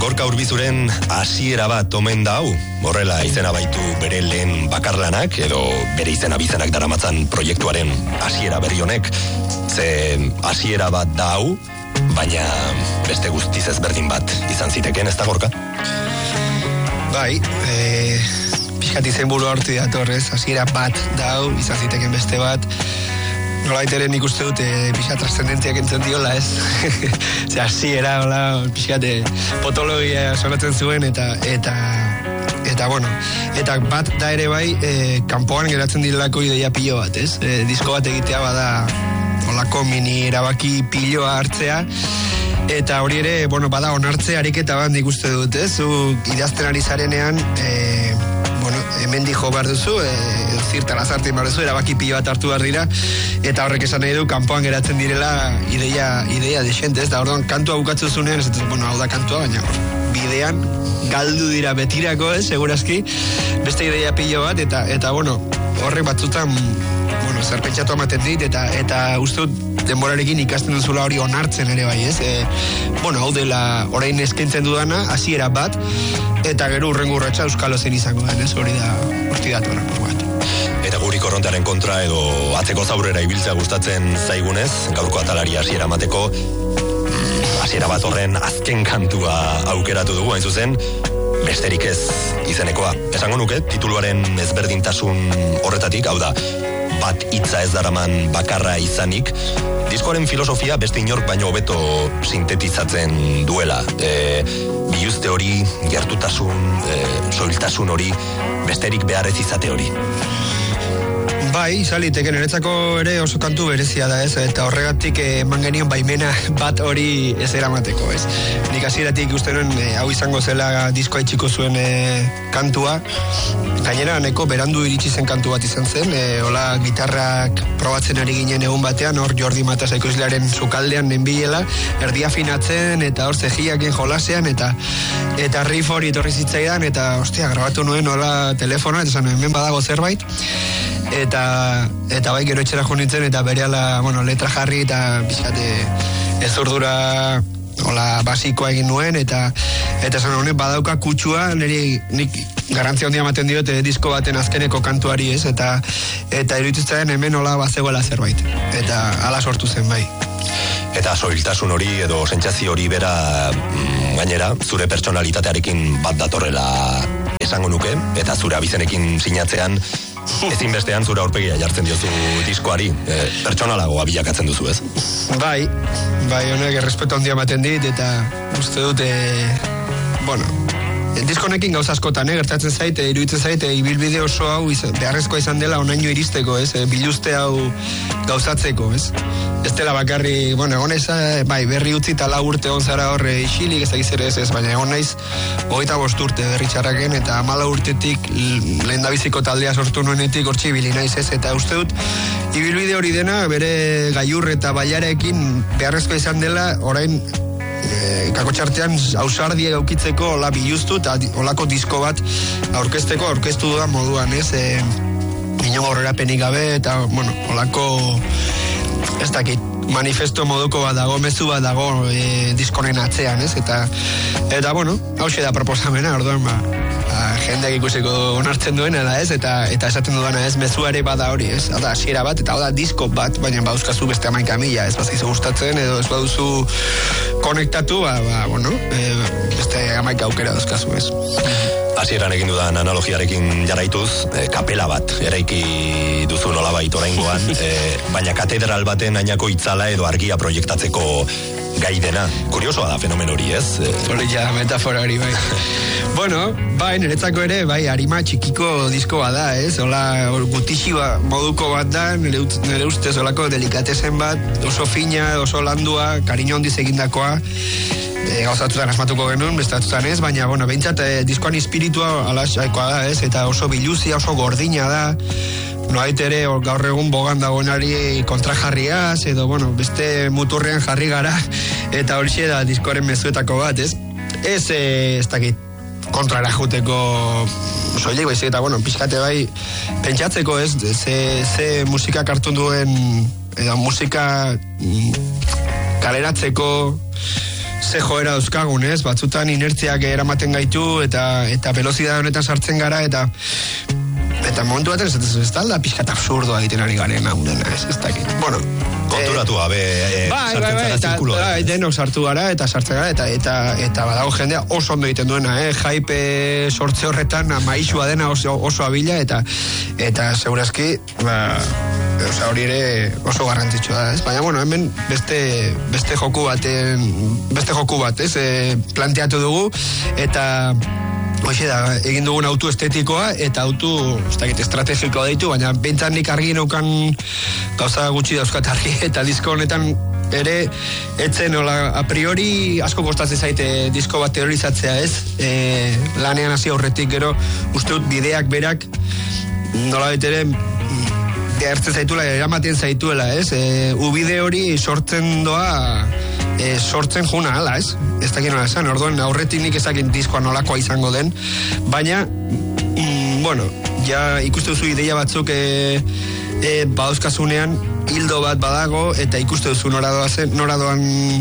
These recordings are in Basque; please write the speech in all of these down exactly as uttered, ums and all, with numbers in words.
Gorka Urbizuren hasiera bat omen da hau. Horrela izena baitu bere lehen bakarlanak, edo bere izena bizenak daramatzan proiektuaren hasiera berri honek. Ze hasiera bat da hau, baina beste guztiz ezberdin bat izan ziteken, ez da, Gorka? Bai, e, pixkat izen buru hartu datorrez, hasiera bat da hau, izan ziteken beste bat. Nolait ere nik uste dut e, pixkat trascendentziak entzun diola, ez? Ze hasiera, hola, pixkat e, potologia sonatzen zuen, eta, eta, eta, bueno, eta bat da ere bai, e, kanpoan geratzen direlako ideia pilo bat, ez? E, disko bat egitea bada, holako mini erabaki piloa hartzea, eta hori ere, bueno, bada onartze ariketa bat nik uste dut, ez? Zu idazten ari zarenean, e, bueno, hemen dijo behar duzu, e, zirtara zartin behar duzu, erabaki pilo bat hartu behar dira, eta horrek esan nahi du, kanpoan geratzen direla ideia, ideia desente, ez da, orduan kantua bukatzu zunean, ez dut, bueno, hau da kantua, baina bidean galdu dira betirako, ez, segurazki, beste ideia pilo bat, eta, eta bueno, horrek batzutan, bueno, zerpentsatu amaten dit, eta, eta uste dut, denborarekin ikasten duzula hori onartzen ere bai, ez? E, bueno, hau dela orain eskaintzen dudana, hasiera bat, eta gero urrengo urratsa euskalo zen izango den, ez? Hori da, horti datorra, bat. Eta guri korrontearen kontra edo atzeko zaurera ibiltzea gustatzen zaigunez, gaurko atalari hasiera emateko, hasiera bat horren azken kantua aukeratu dugu, hain zuzen, besterik ez izenekoa. Esango nuke, tituluaren ezberdintasun horretatik, hau da, bat hitza ez daraman bakarra izanik, diskoaren filosofia beste inork baino hobeto sintetizatzen duela. E, biluzte hori, gertutasun, e, soiltasun hori, besterik behar ez izate hori. Bai, izaliteke, niretzako ere oso kantu berezia da, ez? Eta horregatik eman genion baimena bat hori ez eramateko, ez? Nik hasieratik uste nuen e, hau izango zela diskoa itxiko zuen e, kantua. Gainera, neko berandu iritsi zen kantu bat izan zen, e, hola gitarrak probatzen ari ginen egun batean, hor Jordi Matas ekoizlearen sukaldean nenbilela, erdi afinatzen, eta hor zehiaken jolasean, eta eta riff hori etorri zitzaidan, eta, ostia, grabatu nuen hola telefonoa, eta zan, hemen badago zerbait, eta eta bai gero etxera jo nintzen, eta berehala, bueno, letra jarri, eta bizkate ez urdura hola basikoa egin nuen, eta eta esan honek badauka kutsua, niri nik garantzia handia ematen diote disko baten azkeneko kantuari, ez, eta eta iruditzen hemen hola bazegoela zerbait, eta hala sortu zen bai. Eta soiltasun hori edo sentsazio hori bera gainera zure pertsonalitatearekin bat datorrela esango nuke, eta zure abizenekin sinatzean ezinbestean zure aurpegia jartzen diozu diskoari, e, pertsonalagoa bilakatzen duzu, ez? Bai, bai, honek errespetu handia ematen dit, eta uste dute, bueno, diskonekin gauza askotan, eh, gertatzen zaite, iruditzen zaite, ibilbide oso hau izan, beharrezkoa izan dela onaino iristeko, ez, biluzte hau gauzatzeko, ez? Ez dela bakarri, bueno, egon naiz, bai, berri utzi eta lau urte on zara horre isilik, ez dakiz ere ez ez, baina egon naiz hogeita bost urte berri txarraken, eta hamala urtetik lehendabiziko taldea sortu nuenetik hortxe ibili naiz, ez, eta uste dut, ibilbide hori dena, bere gailur eta baiarekin beharrezkoa izan dela, orain, E, kako txartean ausardia gaukitzeko hola biluztu eta holako disko bat aurkezteko, aurkeztu dudan moduan, ez? E, Inongo horrerapenik gabe eta, bueno, holako ez dakit, manifesto moduko bat dago, mezu bat dago e, diskonen atzean, ez? Eta, eta bueno, hauxe da proposamena, orduan, ba, jendeak ikusiko onartzen duena da, ez? Eta, eta esaten dudana, ez? Mezua ere bada hori, ez? Hau da, hasiera bat, eta hau da, disko bat, baina bauzkazu beste hamaika mila, ez? Bazaizu gustatzen, edo ez baduzu konektatu, ba, ba bueno, e, beste hamaika aukera dauzkazu, ez? Hasieran egin dudan analogiarekin jarraituz, e, kapela bat eraiki duzu nolabait oraingoan, e, baina katedral baten ainako itzala edo argia proiektatzeko gai dena. Kuriosoa da fenomen hori, ez? Hori ja, metafora hori, bai. Bueno, bai, niretzako ere, bai, harima txikiko diskoa da, ez? Hola, gutixi moduko bat da, nire, nire ustez olako delikatesen bat, oso fina, oso landua, kariño handiz egindakoa, e, gauzatutan asmatuko genuen, bestatutan ez, baina, bueno, behintzat, e, diskoan espiritua alasaikoa da, ez? Eta oso biluzia, oso gordina da, noait ere gaur egun bogan dagoenari kontrajarriaz, edo, bueno, beste muturrean jarri gara, eta hori da diskoaren mezuetako bat, ez? Ez, e, ez dakit, kontrara juteko soilik, baizik, eta, bueno, pixkate bai, pentsatzeko, ez, ze, ze musika hartu duen, edo musika kaleratzeko, ze joera dauzkagun, ez? Batzutan inertziak eramaten gaitu eta eta velozidade honetan sartzen gara eta eta momentu baten ez da pixkat absurdoa egiten ari garen hau dena, ez, ez dakit. Bueno, konturatu gabe eh, bai, bai, bai, eta, bai, denok sartu gara eta sartzen gara eta eta eta badago jendea oso ondo egiten duena, eh? Hype sortze horretan maixua dena oso, oso abila eta eta segurazki ba, oza, hori ere oso garrantzitsua da, ez? Baina, bueno, hemen beste beste joku baten beste joku bat, ez? E, planteatu dugu eta hoxe da, egin dugun auto estetikoa eta auto, ez dakit, estrategikoa deitu, baina bentan nik argi neukan gauza gutxi dauzkat argi eta disko honetan ere etzen nola, a priori asko kostatzen zaite disko bat teorizatzea, ez? E, lanean hasi aurretik gero uste dut bideak berak nola ere gertzen zaituela, eramaten zaituela, ez? E, ubide hori sortzen doa e, sortzen juna ala, ez? Ez dakit nola esan, orduan aurretik nik ezakin diskoa nolakoa izango den, baina mm, bueno, ja ikuste duzu ideia batzuk e, e, badauzkasunean hildo bat badago eta ikuste duzu nora doazen, nora doan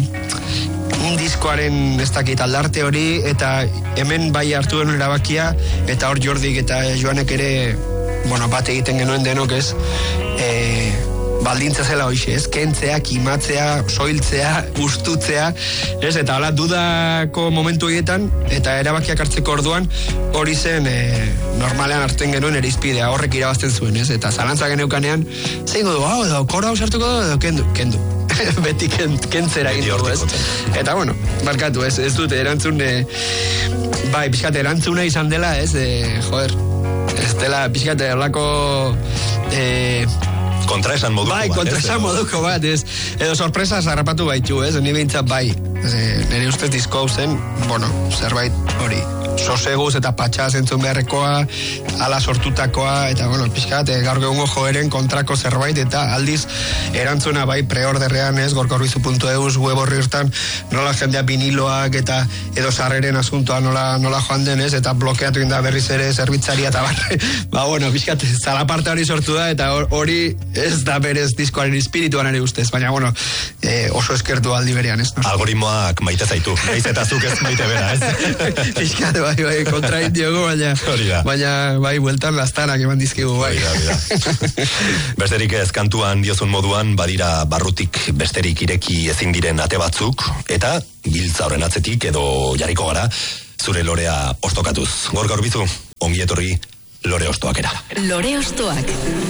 diskoaren ez dakit aldarte hori eta hemen bai hartu denuen erabakia eta hor Jordik eta Joanek ere bueno, bat egiten genuen denok, ez, e, baldintza zela hoxe, ez, kentzea, kimatzea, soiltzea, ustutzea, ez, eta hala dudako momentu egietan, eta erabakiak hartzeko orduan, hori zen, e, normalean hartzen genuen erizpidea, horrek irabazten zuen, ez, eta zalantza geneukanean, zein du, hau, edo, kora hau sartuko du, edo, kendu, kendu. Beti kent, kentzera egin dugu, ez? Eta, bueno, markatu, ez, ez dute erantzun, e, bai, pixkat erantzuna izan dela, ez, e, joder, ez dela, pixkate, holako eh, kontraesan moduko bai, bat, kontraesan moduko bat, ez, edo sorpresa zarrapatu baitu, ez, ni behintzat bai, ez, nire ustez disko hau zen, bueno, zerbait hori, soseguz eta patxa zentzun beharrekoa, ala sortutakoa, eta, bueno, pixkat, e, gaur egungo joeren kontrako zerbait, eta aldiz, erantzuna bai, preorderrean, ez, gorkorbizu puntu eus, web horri hortan, nola jendea viniloak, eta edo sarreren asuntoa nola, nola joan den, ez, eta blokeatu inda berriz ere zerbitzaria, eta barre, ba, bueno, pixkat, zalaparte hori sortu da, eta hori ez da berez diskoaren espirituan ere ustez, baina, bueno, e, oso eskertu aldi berean, ez? No? Algoritmoak maite zaitu, naiz eta zuk ez maite bera, ez? Pixkat, bai, bai, kontrain diogu, baina, baina, bai, bueltan lastanak eman dizkigu, bai. Besterik ez kantuan diozun moduan, badira barrutik besterik ireki ezin diren ate batzuk, eta giltza horren atzetik edo jarriko gara, zure lorea ostokatuz. Gorka Urbizu, ongi etorri lore ostoakera. Lore ostoak.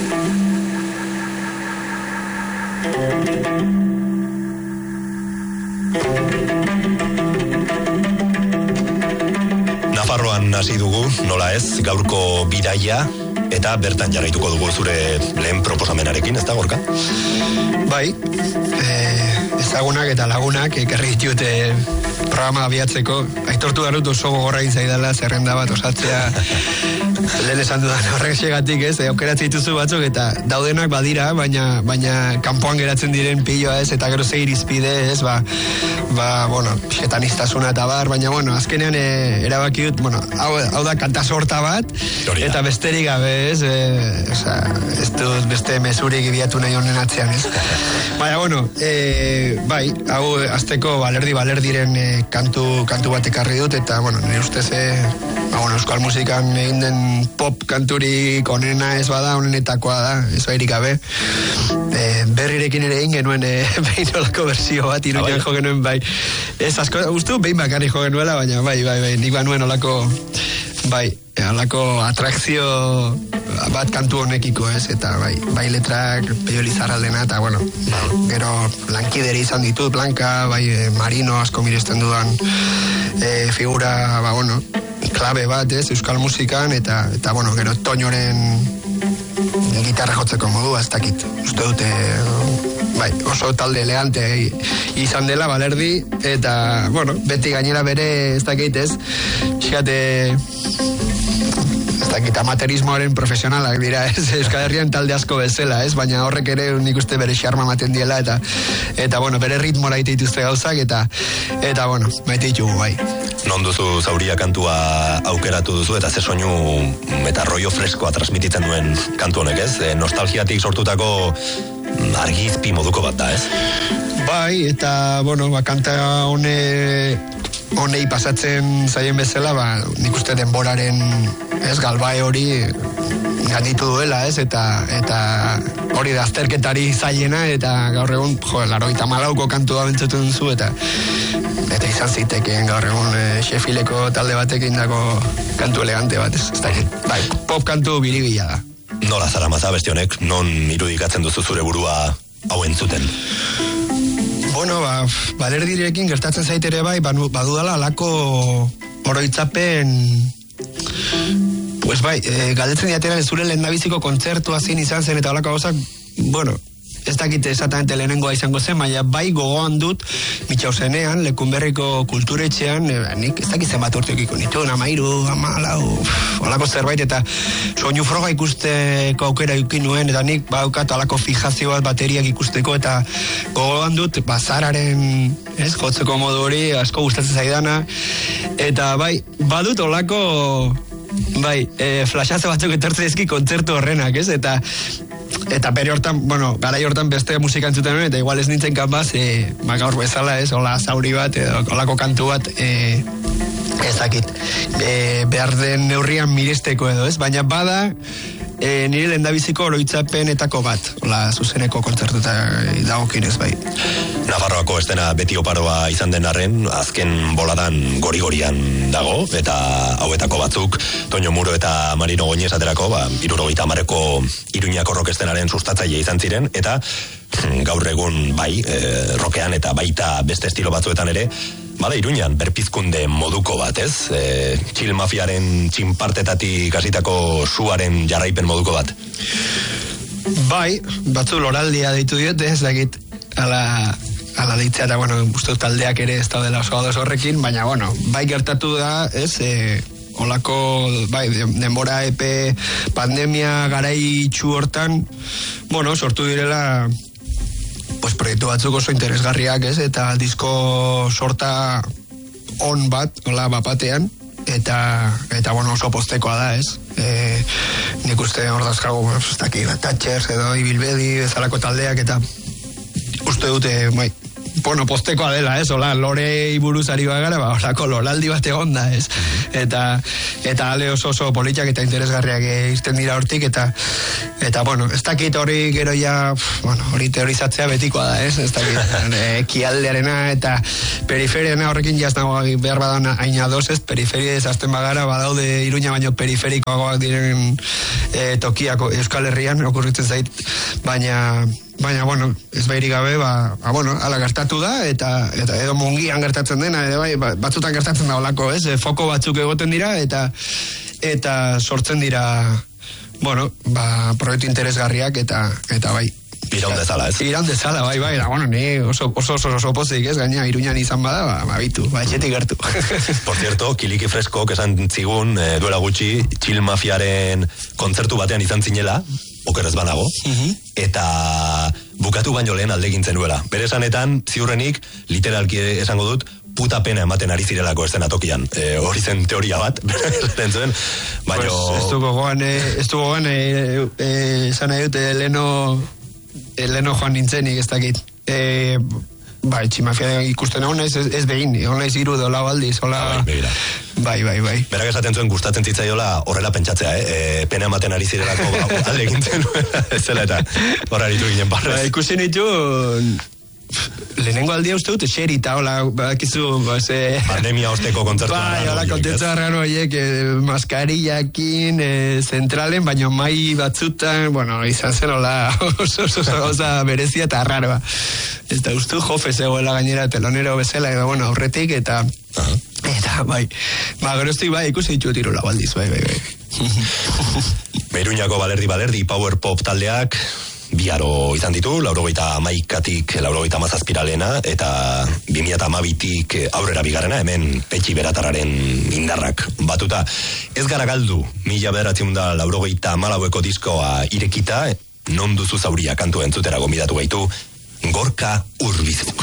Nafarroan hasi dugu, nola ez, gaurko bidaia, eta bertan jarraituko dugu zure lehen proposamenarekin, ez da, Gorka? Bai, e, ezagunak eta lagunak ekarri ditute programa abiatzeko, aitortu garut oso gogorra zaidala zerrenda bat osatzea lehen esan dudan horrek segatik, ez, aukeratzen dituzu batzuk eta daudenak badira, baina baina kanpoan geratzen diren piloa, ez, eta gero ze irizpide, ez, ba, ba bueno, xetanistasuna eta bar, baina, bueno, azkenean e, erabaki dut, bueno, hau, hau da kanta sorta bat, Gloria. Eta besterik gabe, ez, e, oza, ez dut beste mezurik ibiatu nahi honen atzean, ez. Baina, bueno, e, bai, hau azteko balerdi balerdiren e, kantu, kantu bat ekarri dut, eta, bueno, nire ustez, e, ba, bueno, euskal musikan egin den pop kanturik onena ez bada, onenetakoa da, ez bairik gabe. E, berrirekin ere egin genuen e, behin olako bersio bat, iruñan jo genuen, bai. Ez asko, uste behin bakarri jo genuela, baina bai, bai, bai, nik banuen olako, bai, olako atrakzio bat kantu honekiko, ez, eta bai, bai letrak, Peio Lizarraldena, eta, bueno, ba, gero lankideri izan ditut, Blanka, bai, e, Marino asko miresten dudan e, figura, ba, bueno, klabe bat, ez, euskal musikan, eta, eta bueno, gero Toñoren gitarra jotzeko modua, ez dakit, uste dute, bai, oso talde elegante izan dela, balerdi, eta, bueno, beti gainera bere, ez dakit, ez, xikate, ez dakit, amaterismoaren profesionalak dira, ez, Euskal Herrian talde asko bezala, ez, baina horrek ere nik uste bere xarma maten diela, eta, eta, bueno, bere ritmora ite dituzte gauzak, eta, eta, bueno, maite ditugu, bai. Non duzu zauria kantua aukeratu duzu, eta ze soinu eta rollo freskoa transmititzen duen kantu honek, ez? E, nostalgiatik sortutako argizpi moduko bat da, ez? Bai, eta, bueno, ba, kanta hone, honei pasatzen zaien bezala, ba, nik uste denboraren, ez, galbae hori ganditu duela, ez, eta eta hori da azterketari zailena, eta gaur egun, jo, laurogeita hamalauko kantua bentzuten zu, eta eta izan zitekeen gaur egun e, Sheffieldeko talde batekin dako kantu elegante bat, ez, ez da, bai, pop kantu biribila da. Nola zara maza beste honek, non irudikatzen duzu zure burua hau entzuten? Bueno, ba, balerdirekin gertatzen zaitere bai, badudala alako oroitzapen, pues bai, e, galdetzen diateran zure lehendabiziko kontzertua zin izan zen eta alako gauzak, bueno, ez dakite exactamente lehenengoa izango zen, baina bai gogoan dut, Mitxauzenean, Lekunberriko kulturetxean, e, nik ez dakit zenbat urteokiko nituen, amairu, amalau, olako zerbait, eta soinu froga ikusteko aukera ikin nuen, eta nik baukat alako fijazio bat bateriak ikusteko, eta gogoan dut, bazararen, ez, jotzeko modu hori, asko gustatzen zaidana, eta bai, badut olako, bai, e, flashazo batzuk etortzen ezki kontzertu horrenak, ez, eta eta bere hortan, bueno, garai hortan beste musika entzuten nuen, eta igual ez nintzen kapaz, e, ba, gaur bezala, ez, hola zauri bat, edo holako kantu bat, e, ez dakit, e, behar den neurrian miristeko edo, ez, baina bada, e, nire lehendabiziko oroitzapenetako bat, hola zuzeneko kontzertuta dagokinez, bai. Nafarroako estena beti oparoa izan den arren, azken boladan gori-gorian dago, eta hauetako batzuk, Toño Muro eta Marino Goñez aterako, ba, irurogeita hamareko Iruñako rokestenaren sustatzaile izan ziren, eta gaur egun bai, e, rokean eta baita beste estilo batzuetan ere, bada Iruñan berpizkunde moduko bat, ez? E, txil mafiaren txinpartetatik hasitako suaren jarraipen moduko bat. Bai, batzu loraldia deitu diote, ez dakit, ala, ala deitzea, eta, bueno, uste taldeak ere ez daudela oso ados horrekin, baina, bueno, bai gertatu da, ez, e, olako, bai, denbora epe pandemia garai itxu hortan, bueno, sortu direla, pues proiektu batzuk oso interesgarriak, ez, eta disko sorta on bat, hola, bapatean, eta, eta bueno, oso postekoa da, ez, e, nik uste hor dazkago, ez dakit, Thatchers edo Ibilbedi, bezalako taldeak, eta uste dute, bai, bueno, postekoa dela, ez, hola, lore buruzari bagara, ba, horako loraldi bat egon da, ez, eta, eta ale oso oso politiak eta interesgarriak izten dira hortik, eta, eta, bueno, ez dakit hori gero ja, bueno, hori teorizatzea betikoa da, ez, ez dakit, ekialdearena eta periferiana horrekin jaz nago behar badana aina doz, ez, periferia ezazten bagara, badaude Iruña baino periferikoagoak diren e, tokiako Euskal Herrian, okurritzen zait, baina, baina, bueno, ez behiri gabe, ba, ba, bueno, ala gertatu da, eta, eta edo mungian gertatzen dena, edo bai, batzutan gertatzen da olako, ez, e, foko batzuk egoten dira, eta eta sortzen dira, bueno, ba, proiektu interesgarriak, eta, eta bai. Iraun dezala, ez? Iraun dezala, bai, bai, da, bueno, ni oso, oso, oso, oso pozik, ez, gaina, Iruñan izan bada, ba, ba bitu, ba, etxetik gertu. Por cierto, Kiliki Fresko, esan zigun, e, duela gutxi, Txil Mafiaren kontzertu batean izan zinela, okerrez banago, uh-huh. eta bukatu baino lehen aldegintzen duela. Bere esanetan, ziurrenik, literalki esango dut, puta pena ematen ari zirelako eszenatokian. E, hori zen teoria bat, esaten zuen, baino... Pues, ez du gogoan, ez du gogoan, esan nahi dute, leno, leno joan nintzenik, ez dakit. E, bai, tximafia ikusten hon ez, ez behin, hon ez iru dola baldiz, hola... Bai, bai, bai, bai. Berak esaten zuen gustatzen zitzaiola horrela pentsatzea, eh? E, pena ematen ari zirelako ba, alde egintzen ez zela eta horra ditu ginen barrez. Ba, ikusi nitu... Lehenengo aldia uste dut, xerita, hola, bakizu, ba, ze... Pandemia osteko kontzertu. Bai, hola, kontzertu arrano horiek, eh, maskarillakin, eh, zentralen, baino mai batzutan, bueno, izan zen, hola, oso, oso, oso, berezia eta arraroa. Ez da, uste jofe zegoela gainera telonero bezala, edo, bueno, aurretik, eta... Uh-huh. Eta, bai, ba, geroztik, bai, ikusi ditu tirola baldiz, bai, bai, bai. Iruñako balerdi balerdi, power pop taldeak, biaro izan ditu, laurogeita hamaikatik laurogeita hamazazpiralena, eta bimila hamabitik aurrera bigarrena, hemen Petxi Beratarraren indarrak batuta. Ez gara galdu, mila bederatzen da laurogeita hamalaueko diskoa irekita, non duzu zauria kantu entzutera gonbidatu gaitu, Gorka Urbizuk.